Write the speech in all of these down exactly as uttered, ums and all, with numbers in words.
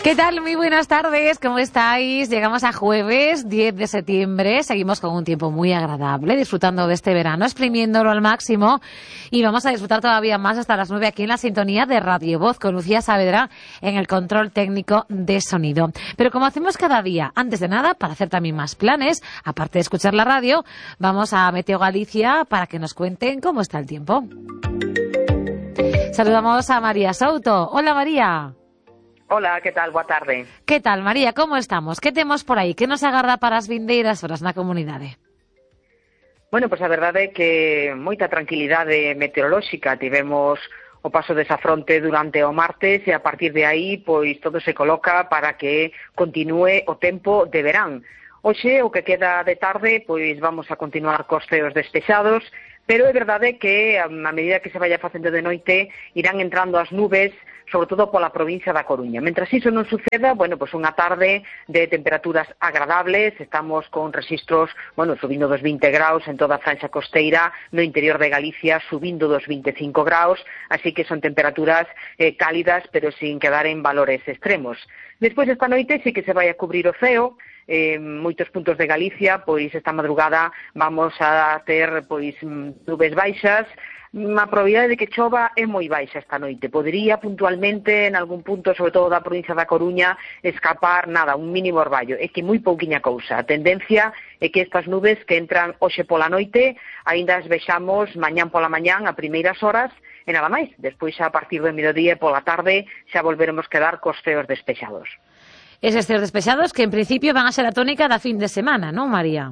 ¿Qué tal? Muy buenas tardes, ¿cómo estáis? Llegamos a jueves diez de septiembre, seguimos con un tiempo muy agradable, disfrutando de este verano, exprimiéndolo al máximo, y vamos a disfrutar todavía más hasta las nueve aquí en la sintonía de Radio Voz, con Lucía Saavedra en el control técnico de sonido. Pero como hacemos cada día, antes de nada, para hacer también más planes, aparte de escuchar la radio, vamos a Meteo Galicia para que nos cuenten cómo está el tiempo. Saludamos a María Souto. Hola, María. Hola, que tal? Boa tarde. Que tal, María? Como estamos? Que temos por aí? Que nos agarda para as vindeiras horas na comunidade? Bueno, pois pues a verdade é que moita tranquilidade meteorolóxica. Tivemos o paso desa fronte durante o martes e a partir de aí pois todo se coloca para que continúe o tempo de verán. Hoxe, o que queda de tarde, pois vamos a continuar cos ceos despexados, pero é verdade que a medida que se vaya facendo de noite irán entrando as nubes, sobre todo pola provincia da Coruña. Mentras iso non suceda, bueno, pois unha tarde de temperaturas agradables, estamos con registros, bueno, subindo dos vinte graus en toda a franxa costeira, no interior de Galicia subindo dos vinte e cinco graus, así que son temperaturas eh, cálidas, pero sin quedar en valores extremos. Despois esta noite sí que se vai a cubrir o ceo, en eh, moitos puntos de Galicia, pois esta madrugada vamos a ter pois nubes baixas. A probabilidade de que chova é moi baixa esta noite. Podería puntualmente en algún punto, sobre todo da provincia da Coruña, escapar nada, un mínimo orballo. É que moi pouquiña cousa. A tendencia é que estas nubes que entran hoxe pola noite, aínda as vexamos mañán pola mañán a primeiras horas e nada máis. Despois xa a partir do mediodía e pola tarde xa volveremos quedar cos ceos despexados. Eses ceos despexados que en principio van a ser a tónica da fin de semana, non, María?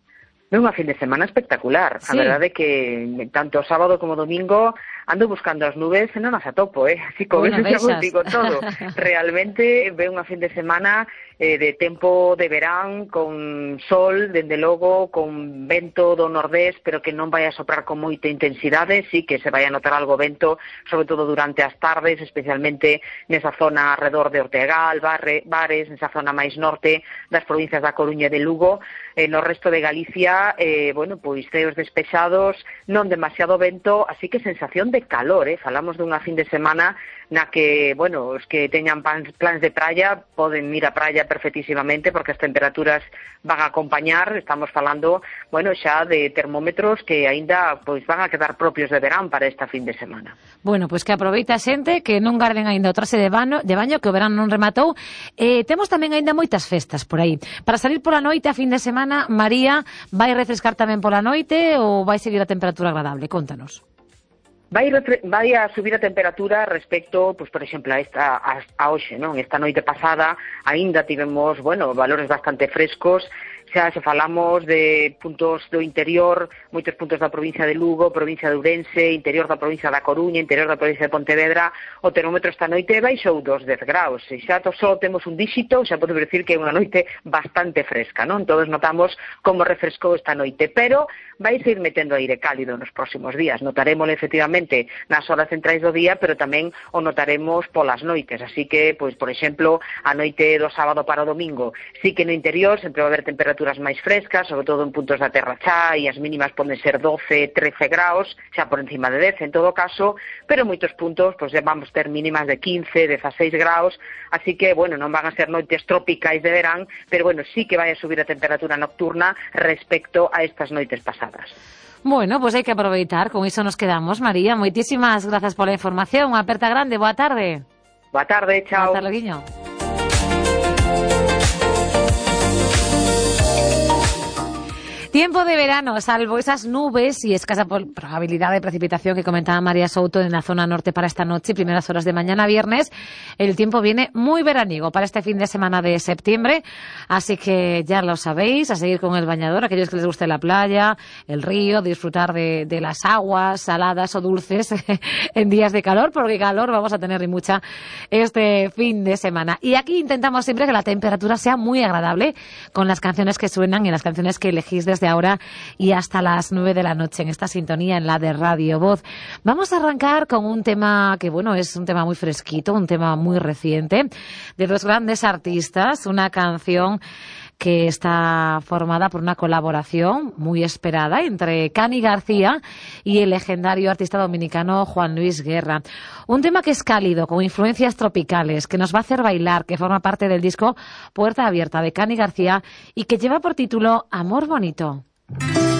É unha fin de semana espectacular. Sí. A verdade é que tanto sábado como domingo ando buscando as nubes e non as atopo, eh? Así como bueno, eso xa digo todo. Realmente ve unha fin de semana eh, de tempo de verán, con sol, dende logo, con vento do nordés, pero que non vai a soprar con moita intensidade, sí que se vai a notar algo vento, sobre todo durante as tardes, especialmente nesa zona alrededor de Ortegal, Barre, Bares, nesa zona máis norte das provincias da Coruña e de Lugo. Eh, no resto de Galicia, eh, bueno, pois ceos despexados, non demasiado vento, así que sensación de calor, eh? Falamos dunha fin de semana na que, bueno, os que teñan plans, plans de praia poden ir á praia perfectísimamente porque as temperaturas van a acompañar. Estamos falando, bueno, xa de termómetros que aínda pois van a quedar propios de verán para esta fin de semana. Bueno, pois que aproveita a xente, que non garden aínda o trase de baño, de baño que o verán non rematou. Eh, temos tamén aínda moitas festas por aí. Para salir pola noite a fin de semana, María, vai refrescar tamén pola noite ou vai seguir a temperatura agradable? Contanos. Vai, vai a subir a temperatura respecto, pues, por exemplo, a, esta, a, a hoxe, non? Esta noite pasada aínda tivemos, bueno, valores bastante frescos. Xa se falamos de puntos do interior, moitos puntos da provincia de Lugo, provincia de Ourense, interior da provincia da Coruña, interior da provincia de Pontevedra. O termómetro esta noite baixou dos dez graus. E xa só temos un díxito, xa podemos decir que é unha noite bastante fresca, non? Todos notamos como refrescou esta noite, pero vai ir metendo aire cálido nos próximos días. Notaremos efectivamente nas horas centrais do día, pero tamén o notaremos polas noites. Así que, pois, por exemplo, a noite do sábado para o domingo, sí que no interior sempre vai haber temperatura máis frescas, sobre todo en puntos da Terra Chá, e as mínimas poden ser doce, trece graus, xa por encima de dez en todo caso, pero en moitos puntos pois vamos ter mínimas de quince, dezaseis graus, así que, bueno, non van a ser noites tropicais de verán, pero, bueno, sí que vai a subir a temperatura nocturna respecto a estas noites pasadas. Bueno, pois pues hai que aproveitar, con iso nos quedamos. María, moitísimas grazas pola información, unha aperta grande, boa tarde. Boa tarde, chao. Boa tarde, guiño. Tiempo de verano, salvo esas nubes y escasa probabilidad de precipitación que comentaba María Souto en la zona norte para esta noche y primeras horas de mañana viernes, el tiempo viene muy veraniego para este fin de semana de septiembre, así que ya lo sabéis, a seguir con el bañador, aquellos que les guste la playa, el río, disfrutar de, de las aguas saladas o dulces en días de calor, porque calor vamos a tener y mucha este fin de semana. Y aquí intentamos siempre que la temperatura sea muy agradable con las canciones que suenan y las canciones que elegís desde ahora y hasta las nueve de la noche en esta sintonía, en la de Radio Voz. Vamos a arrancar con un tema que, bueno, es un tema muy fresquito, un tema muy reciente, de dos grandes artistas, una canción que está formada por una colaboración muy esperada entre Cani García y el legendario artista dominicano Juan Luis Guerra. Un tema que es cálido, con influencias tropicales, que nos va a hacer bailar, que forma parte del disco Puerta Abierta de Cani García y que lleva por título Amor Bonito.